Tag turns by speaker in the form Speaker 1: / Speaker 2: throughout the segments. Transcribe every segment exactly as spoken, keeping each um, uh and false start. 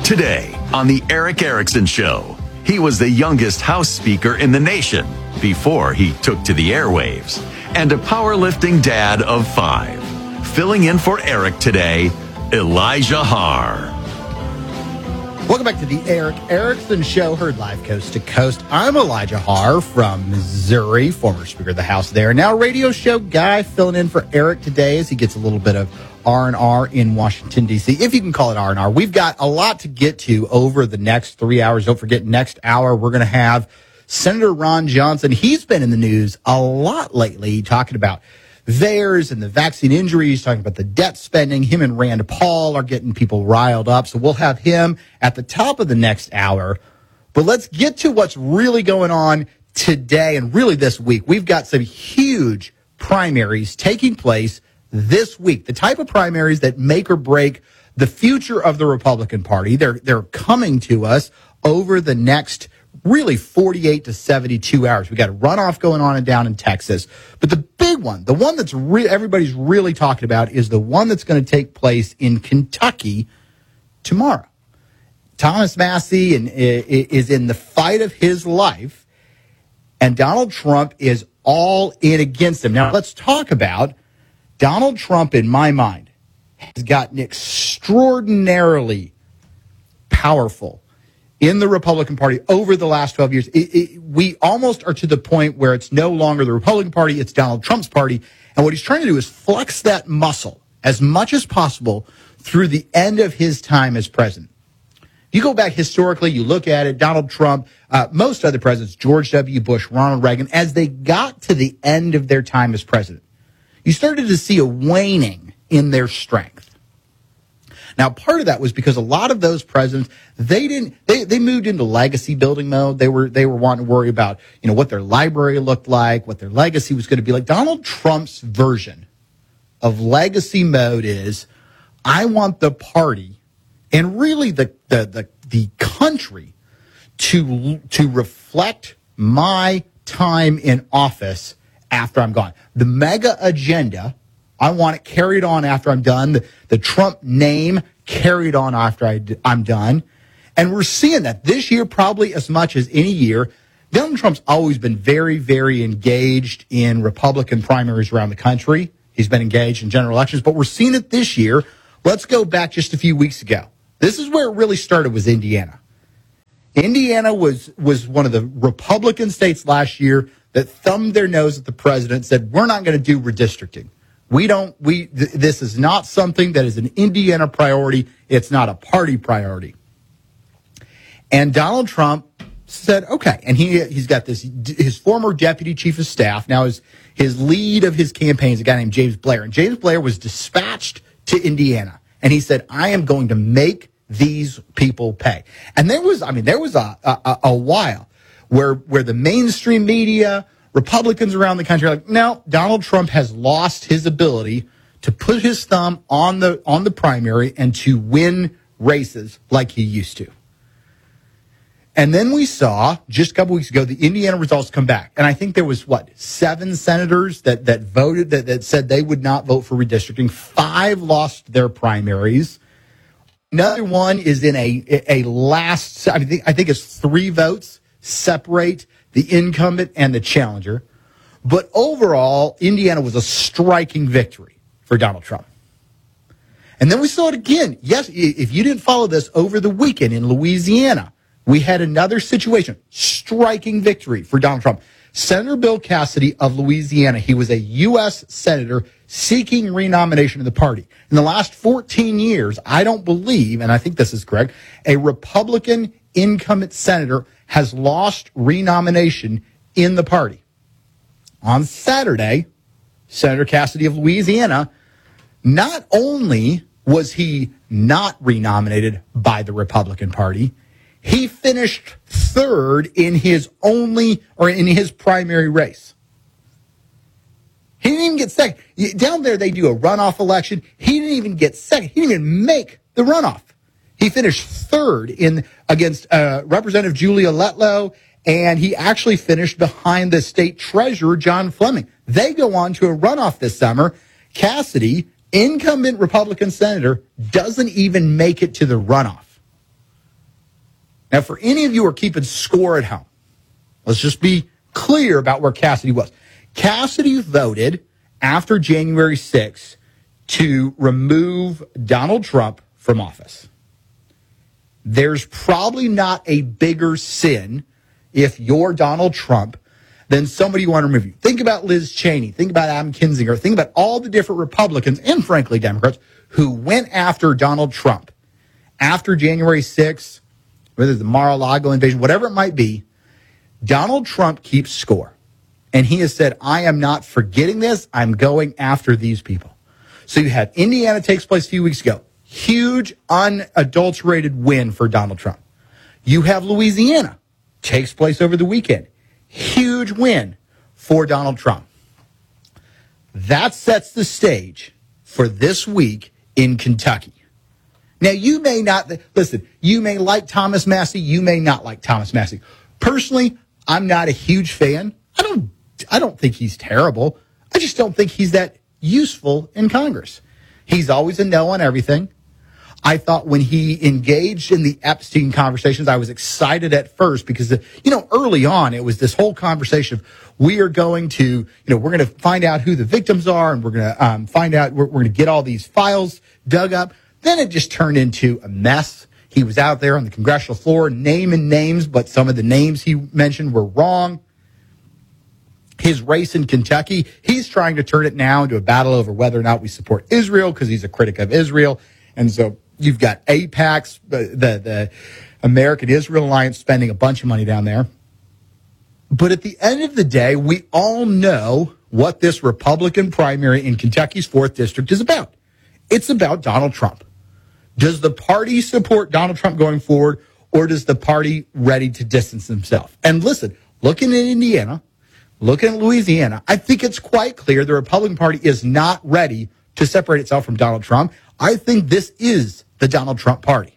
Speaker 1: Today on The Erick Erickson Show, he was the youngest House Speaker in the nation before he took to the airwaves, and a powerlifting dad of five. Filling in for Eric today, Elijah Haar.
Speaker 2: Welcome back to The Erick Erickson Show, heard live coast to coast. I'm Elijah Haar from Missouri, former Speaker of the House there. Now radio show guy filling in for Eric today as he gets a little bit of R and R in Washington, D C, if you can call it R and R. We've got a lot to get to over the next three hours. Don't forget, next hour, we're going to have Senator Ron Johnson. He's been in the news a lot lately, talking about theirs and the vaccine injuries, talking about the debt spending. Him and Rand Paul are getting people riled up. So we'll have him at the top of the next hour. But let's get to what's really going on today and really this week. We've got some huge primaries taking place this week, the type of primaries that make or break the future of the Republican Party. They're they're coming to us over the next really forty-eight to seventy-two hours. We got a runoff going on and down in Texas. But the big one, the one that's re- everybody's really talking about, is the one that's going to take place in Kentucky tomorrow. Thomas Massie and, is in the fight of his life, and Donald Trump is all in against him. Now, let's talk about Donald Trump, in my mind, has gotten extraordinarily powerful in the Republican Party over the last twelve years. It, it, we almost are to the point where it's no longer the Republican Party, it's Donald Trump's party. And what he's trying to do is flex that muscle as much as possible through the end of his time as president. If you go back historically, you look at it, Donald Trump, uh, most other presidents, George W. Bush, Ronald Reagan, as they got to the end of their time as president, you started to see a waning in their strength. Now, part of that was because a lot of those presidents, they didn't, they, they moved into legacy building mode. They were, they were wanting to worry about, you know, what their library looked like, what their legacy was going to be like. Donald Trump's version of legacy mode is, I want the party and really the, the, the, the country to, to reflect my time in office after I'm gone. The mega agenda, I want it carried on after I'm done. The, the Trump name carried on after I, I'm done. And we're seeing that this year probably as much as any year. Donald Trump's always been very, very engaged in Republican primaries around the country. He's been engaged in general elections, but we're seeing it this year. Let's go back just a few weeks ago. This is where it really started, was Indiana. Indiana was, was one of the Republican states last year that thumbed their nose at the president, said, we're not going to do redistricting. We don't, we, th- this is not something that is an Indiana priority. It's not a party priority. And Donald Trump said, okay. And he, he's got this, his former deputy chief of staff, now his, his lead of his campaign is a guy named James Blair. And James Blair was dispatched to Indiana. And he said, I am going to make these people pay. And there was, I mean, there was a, a, a while where, where the mainstream media, Republicans around the country are like, no, Donald Trump has lost his ability to put his thumb on the, on the primary and to win races like he used to. And then we saw just a couple weeks ago, the Indiana results come back. And I think there was, what, seven senators that, that voted, that, that said they would not vote for redistricting. Five lost their primaries. Another one is in a, a last, I think, I think it's three votes separate the incumbent and the challenger. But overall, Indiana was a striking victory for Donald Trump. And then we saw it again. Yes, if you didn't follow this, over the weekend in Louisiana, we had another situation. Striking victory for Donald Trump. Senator Bill Cassidy of Louisiana, he was a U S senator seeking renomination of the party. In the last fourteen years, I don't believe, and I think this is correct, a Republican incumbent senator has lost renomination in the party. On Saturday, Senator Cassidy of Louisiana, not only was he not renominated by the Republican Party, he finished third in his only, or in his primary race. He didn't even get second. Down there, they do a runoff election. He didn't even get second. He didn't even make the runoff. He finished third in against uh, Representative Julia Letlow, and he actually finished behind the state treasurer, John Fleming. They go on to a runoff this summer. Cassidy, incumbent Republican senator, doesn't even make it to the runoff. Now, for any of you who are keeping score at home, let's just be clear about where Cassidy was. Cassidy voted after January sixth to remove Donald Trump from office. There's probably not a bigger sin if you're Donald Trump than somebody you want to remove you. Think about Liz Cheney. Think about Adam Kinzinger. Think about all the different Republicans and, frankly, Democrats who went after Donald Trump after January sixth, whether it's the Mar-a-Lago invasion, whatever it might be. Donald Trump keeps score. And he has said, I am not forgetting this. I'm going after these people. So you had Indiana takes place a few weeks ago. Huge, unadulterated win for Donald Trump. You have Louisiana takes place over the weekend. Huge win for Donald Trump. That sets the stage for this week in Kentucky. Now, you may not, listen, you may like Thomas Massie. You may not like Thomas Massie. Personally, I'm not a huge fan. I don't, I don't think he's terrible. I just don't think he's that useful in Congress. He's always a no on everything. I thought when he engaged in the Epstein conversations, I was excited at first because, you know, early on, it was this whole conversation of we are going to, you know, we're going to find out who the victims are and we're going to um, find out, we're, we're going to get all these files dug up. Then it just turned into a mess. He was out there on the congressional floor naming names, but some of the names he mentioned were wrong. His race in Kentucky, he's trying to turn it now into a battle over whether or not we support Israel because he's a critic of Israel. And so you've got AIPAC, the, the, the American Israel Alliance, spending a bunch of money down there. But at the end of the day, we all know what this Republican primary in Kentucky's fourth district is about. It's about Donald Trump. Does the party support Donald Trump going forward, or does the party ready to distance themselves? And listen, looking at Indiana, looking at Louisiana, I think it's quite clear the Republican Party is not ready to separate itself from Donald Trump. I think this is the Donald Trump party.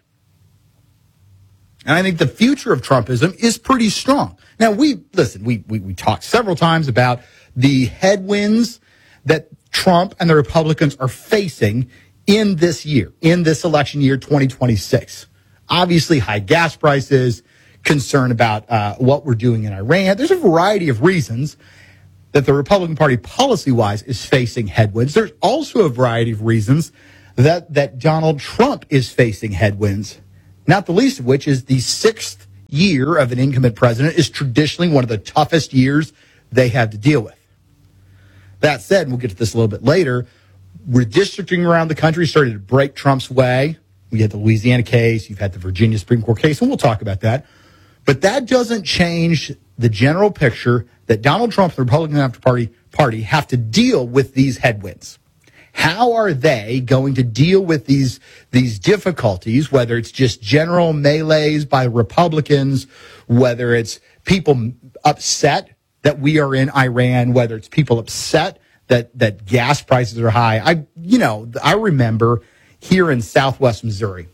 Speaker 2: And I think the future of Trumpism is pretty strong. Now, we, listen, we, we, we talked several times about the headwinds that Trump and the Republicans are facing in this year, in this election year, twenty twenty-six. Obviously, high gas prices, concern about uh, what we're doing in Iran. There's a variety of reasons that the Republican Party policy-wise is facing headwinds. There's also a variety of reasons that, that Donald Trump is facing headwinds, not the least of which is the sixth year of an incumbent president is traditionally one of the toughest years they have to deal with. That said, and we'll get to this a little bit later, redistricting around the country started to break Trump's way. We had the Louisiana case, you've had the Virginia Supreme Court case, and we'll talk about that. But that doesn't change the general picture that Donald Trump and the Republican Party, Party have to deal with these headwinds. How are they going to deal with these, these difficulties, whether it's just general melees by Republicans, whether it's people upset that we are in Iran, whether it's people upset that, that gas prices are high. I, you know, I remember here in Southwest Missouri,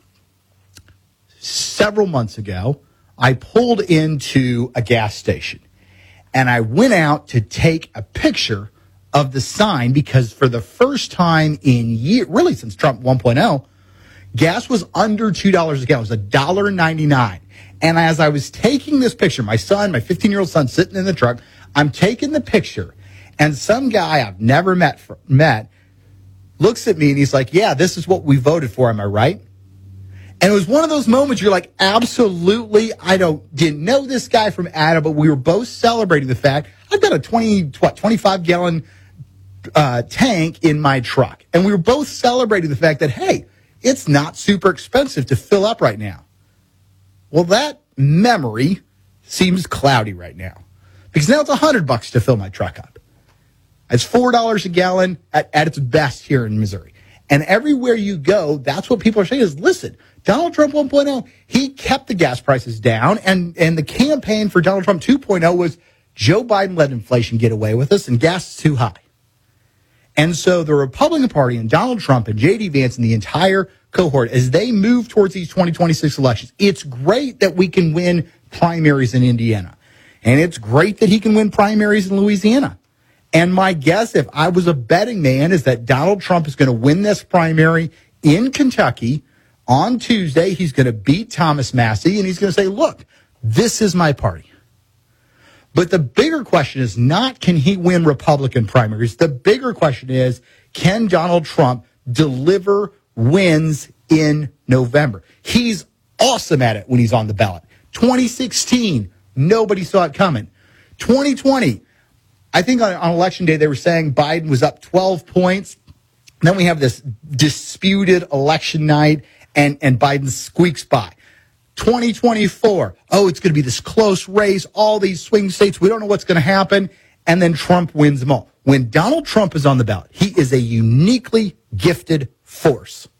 Speaker 2: several months ago, I pulled into a gas station and I went out to take a picture of the sign because for the first time in year, really since Trump one point oh, gas was under two dollars a gallon. It was one dollar and ninety-nine cents. And as I was taking this picture, my son, my fifteen-year-old son sitting in the truck, I'm taking the picture and some guy I've never met, for, met looks at me and he's like, yeah, this is what we voted for. Am I right? And it was one of those moments you're like, absolutely. I don't didn't know this guy from Adam, but we were both celebrating the fact I've got a twenty, what, twenty-five gallon uh, tank in my truck. And we were both celebrating the fact that, hey, it's not super expensive to fill up right now. Well, that memory seems cloudy right now because now it's a hundred bucks to fill my truck up. It's four dollars a gallon at, at its best here in Missouri. And everywhere you go, that's what people are saying is, listen, Donald Trump one point oh, he kept the gas prices down. And, and the campaign for Donald Trump two point oh was Joe Biden let inflation get away with us and gas is too high. And so the Republican Party and Donald Trump and J D Vance and the entire cohort, as they move towards these twenty twenty-six elections, it's great that we can win primaries in Indiana. And it's great that he can win primaries in Louisiana. And my guess, if I was a betting man, is that Donald Trump is going to win this primary in Kentucky On Tuesday, he's going to beat Thomas Massie, and he's going to say, look, this is my party. But the bigger question is not, can he win Republican primaries? The bigger question is, can Donald Trump deliver wins in November? He's awesome at it when he's on the ballot. twenty sixteen, nobody saw it coming. twenty twenty, I think on, on election day they were saying Biden was up twelve points. Then we have this disputed election night, and, and Biden squeaks by. twenty twenty-four, oh, it's going to be this close race, all these swing states, we don't know what's going to happen, and then Trump wins them all. When Donald Trump is on the ballot, he is a uniquely gifted force.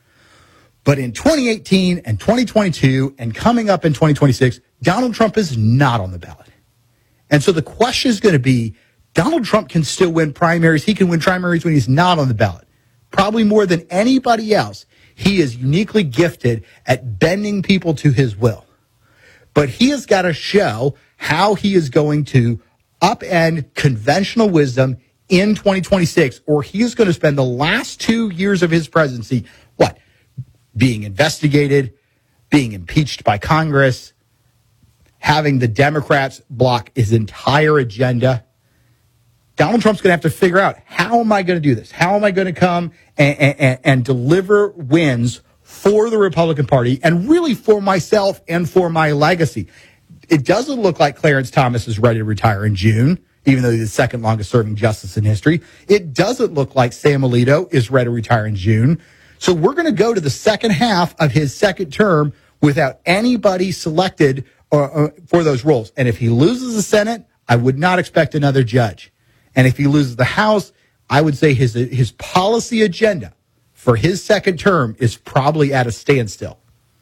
Speaker 2: But in twenty eighteen and twenty twenty-two and coming up in twenty twenty-six, Donald Trump is not on the ballot. And so the question is going to be, Donald Trump can still win primaries. He can win primaries when he's not on the ballot. Probably more than anybody else, he is uniquely gifted at bending people to his will. But he has got to show how he is going to upend conventional wisdom in twenty twenty-six, or he is going to spend the last two years of his presidency, what, being investigated, being impeached by Congress, having the Democrats block his entire agenda. Donald Trump's going to have to figure out, how am I going to do this? How am I going to come and, and, and deliver wins for the Republican Party and really for myself and for my legacy? It doesn't look like Clarence Thomas is ready to retire in June, even though he's the second longest serving justice in history. It doesn't look like Sam Alito is ready to retire in June. So we're going to go to the second half of his second term without anybody selected uh, for those roles. And if he loses the Senate, I would not expect another judge. And if he loses the House, I would say his his policy agenda for his second term is probably at a standstill.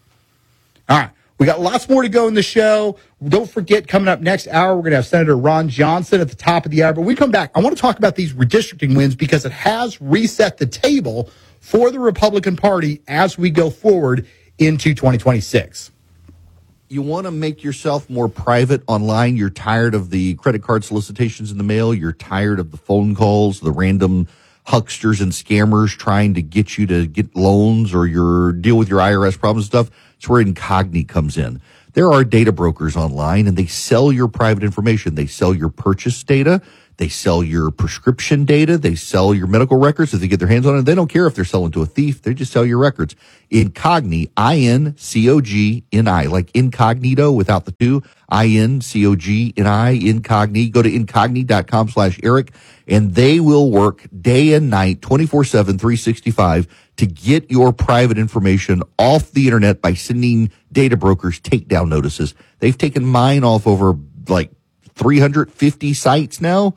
Speaker 2: All right. We got lots more to go in the show. Don't forget, coming up next hour, we're going to have Senator Ron Johnson at the top of the hour. But when we come back, I want to talk about these redistricting wins because it has reset the table for the Republican Party as we go forward into twenty twenty-six.
Speaker 3: You want to make yourself more private online. You're tired of the credit card solicitations in the mail. You're tired of the phone calls, the random hucksters and scammers trying to get you to get loans or your deal with your I R S problems and stuff. It's where Incogni comes in. There are data brokers online, and they sell your private information. They sell your purchase data. They sell your prescription data. They sell your medical records if they get their hands on it. They don't care if they're selling to a thief. They just sell your records. Incogni, I N C O G N I, like incognito without the two, I N C O G N I, Incogni. Go to incogni.com slash Eric, and they will work day and night, twenty-four seven, three sixty-five, to get your private information off the internet by sending data brokers takedown notices. They've taken mine off over like three hundred fifty sites now.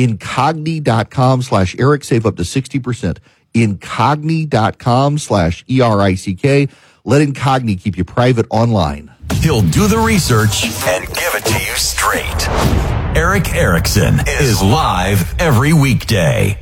Speaker 3: Incogni.com slash Eric. Save up to sixty percent. Incogni.com slash E R I C K. Let Incogni keep you private online.
Speaker 1: He'll do the research and give it to you straight. Eric Erickson is live every weekday.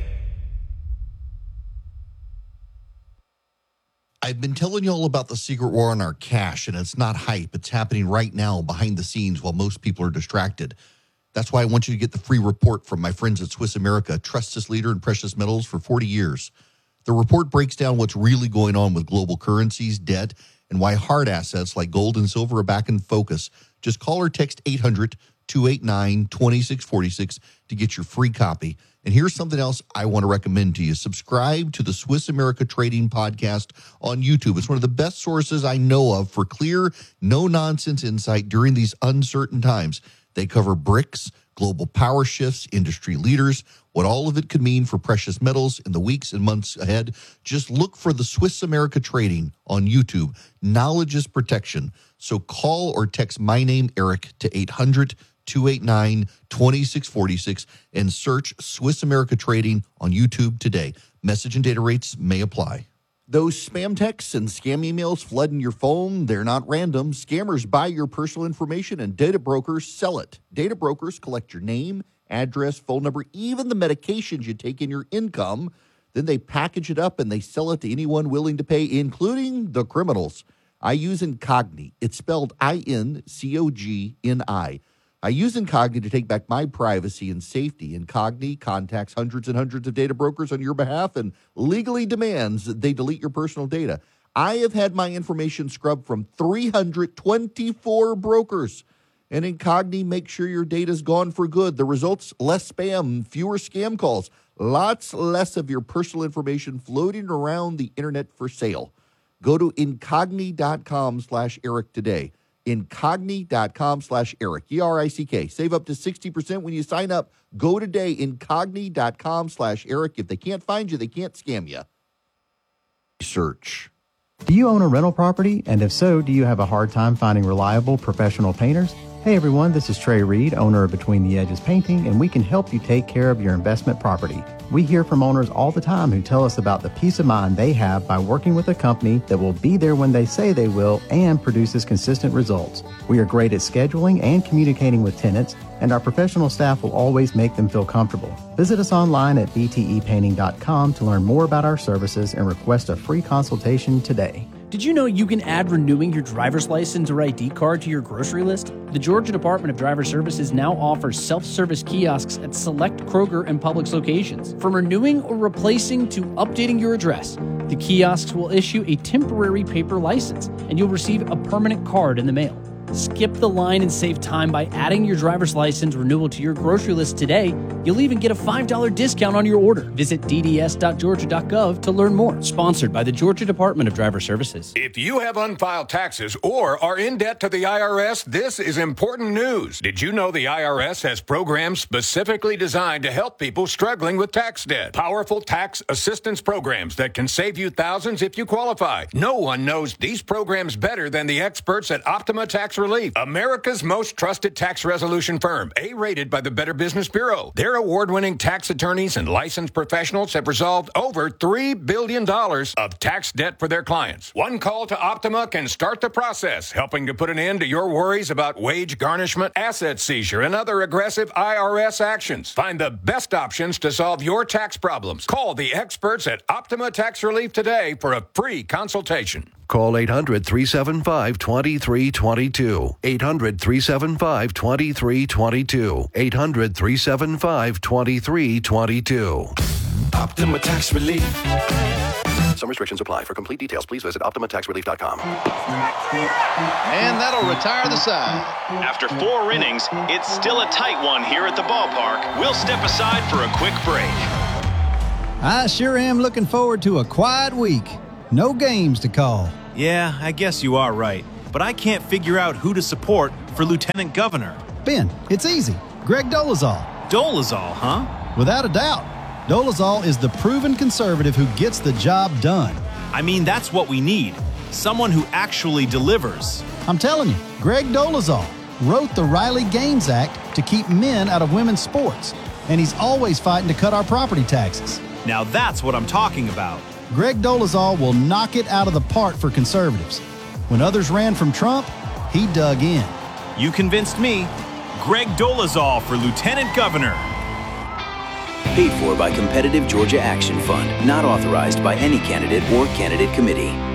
Speaker 3: I've been telling you all about the secret war on our cash, and it's not hype. It's happening right now behind the scenes while most people are distracted. That's why I want you to get the free report from my friends at Swiss America, a trusted leader in precious metals for forty years. The report breaks down what's really going on with global currencies, debt, and why hard assets like gold and silver are back in focus. Just call or text eight hundred, two eight nine, two six four six to get your free copy. And here's something else I want to recommend to you. Subscribe to the Swiss America Trading Podcast on YouTube. It's one of the best sources I know of for clear, no-nonsense insight during these uncertain times. They cover BRICS, global power shifts, industry leaders, what all of it could mean for precious metals in the weeks and months ahead. Just look for the Swiss America Trading on YouTube. Knowledge is protection. So call or text my name, Eric, to eight hundred, two eight nine, two six four six and search Swiss America Trading on YouTube today. Message and data rates may apply. Those spam texts and scam emails flooding your phone, they're not random. Scammers buy your personal information and data brokers sell it. Data brokers collect your name, address, phone number, even the medications you take in your income. Then they package it up and they sell it to anyone willing to pay, including the criminals. I use Incogni. It's spelled I N C O G N I. I use Incogni to take back my privacy and safety. Incogni contacts hundreds and hundreds of data brokers on your behalf and legally demands that they delete your personal data. I have had my information scrubbed from three hundred twenty-four brokers. And Incogni makes sure your data's gone for good. The results, less spam, fewer scam calls, lots less of your personal information floating around the internet for sale. Go to Incogni.com slash Eric today. Incogni.com slash Eric, E R I C K. Save up to sixty percent when you sign up. Go today, Incogni.com slash Eric. If they can't find you, they can't scam you. Search.
Speaker 4: Do you own a rental property? And if so, do you have a hard time finding reliable professional painters? Hey everyone, this is Trey Reed, owner of Between the Edges Painting, and we can help you take care of your investment property. We hear from owners all the time who tell us about the peace of mind they have by working with a company that will be there when they say they will and produces consistent results. We are great at scheduling and communicating with tenants, and our professional staff will always make them feel comfortable. Visit us online at b t e painting dot com to learn more about our services and request a free consultation today.
Speaker 5: Did you know you can add renewing your driver's license or I D card to your grocery list? The Georgia Department of Driver Services now offers self-service kiosks at select Kroger and Publix locations. From renewing or replacing to updating your address, the kiosks will issue a temporary paper license, and you'll receive a permanent card in the mail. Skip the line and save time by adding your driver's license renewal to your grocery list today. You'll even get a five dollars discount on your order. Visit d d s dot georgia dot gov to learn more. Sponsored by the Georgia Department of Driver Services.
Speaker 6: If you have unfiled taxes or are in debt to the I R S, this is important news. Did you know the I R S has programs specifically designed to help people struggling with tax debt? Powerful tax assistance programs that can save you thousands if you qualify. No one knows these programs better than the experts at Optima Tax Relief, America's most trusted tax resolution firm, A-rated by the Better Business Bureau. Their award-winning tax attorneys and licensed professionals have resolved over three billion dollars of tax debt for their clients. One call to Optima can start the process, helping to put an end to your worries about wage garnishment, asset seizure, and other aggressive I R S actions. Find the best options to solve your tax problems. Call the experts at Optima Tax Relief today for a free consultation.
Speaker 7: Call eight hundred, three seven five, two three two two. eight hundred, three seven five, two three two two. eight hundred, three seven five, two three two two.
Speaker 8: Optima Tax Relief.
Speaker 7: Some restrictions apply. For complete details, please visit optima tax relief dot com.
Speaker 9: And that'll retire the side.
Speaker 10: After four innings, it's still a tight one here at the ballpark. We'll step aside for a quick break.
Speaker 9: I sure am looking forward to a quiet week. No games to call.
Speaker 11: Yeah, I guess you are right. But I can't figure out who to support for lieutenant governor.
Speaker 9: Ben, it's easy. Greg Dolezal.
Speaker 11: Dolezal, huh?
Speaker 9: Without a doubt. Dolezal is the proven conservative who gets the job done.
Speaker 11: I mean, that's what we need. Someone who actually delivers.
Speaker 9: I'm telling you, Greg Dolezal wrote the Riley Gaines Act to keep men out of women's sports. And he's always fighting to cut our property taxes.
Speaker 11: Now that's what I'm talking about.
Speaker 9: Greg Dolezal will knock it out of the park for conservatives. When others ran from Trump, he dug in.
Speaker 11: You convinced me. Greg Dolezal for lieutenant governor.
Speaker 12: Paid for by Competitive Georgia Action Fund, not authorized by any candidate or candidate committee.